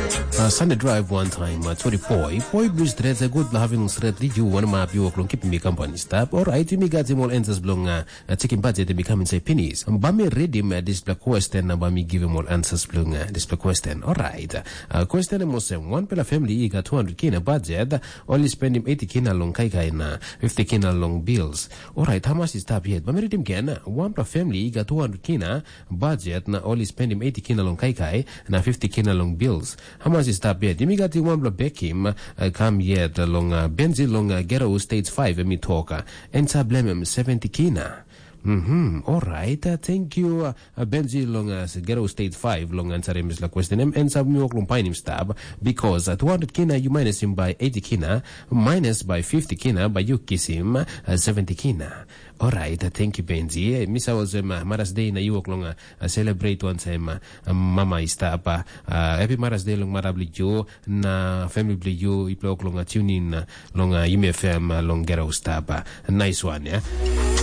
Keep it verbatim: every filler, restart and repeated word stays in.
Uh, Sunday drive one time, uh, twenty-four. Boy blues dreads a good having thread you one of my view long keeping me company stop. Alright, you me got him all answers belong uh taking budget and becoming say pennies. Bami read him uh, this black question and Bami give him all answers belong uh, this black question. Alright. Uh question was one pela family got two hundred kina budget, only spend him eighty kina long kai kai na fifty kina long bills. Alright, how much is that yet? Bami read him again. One pela family got two hundred kina budget na only spend him eighty kina long kai kai na fifty kina long bills. How much is that bad? Dimi gati wambla Beckham uh, come yet long uh, Benzi long uh, Gero Stage five mi talka and sablemem seventy kina. Mm-hmm. All right. Uh, thank you, uh, Benji long as uh, Gero State five long answer him is la question him and sub mi oklong painim stab because uh, two hundred kina you minus him by eighty kina minus by fifty kina by you kiss him uh, seventy kina. All right. Uh, thank you, Benji. Uh, Misa was um, uh, Mother's Day na you oklong uh, celebrate one time uh, uh, mama stab uh, happy Mother's Day long marabli you na family bli you iplo oklong uh, tune in uh, long uh, U M F M uh, long Gero stab uh, nice one, yeah.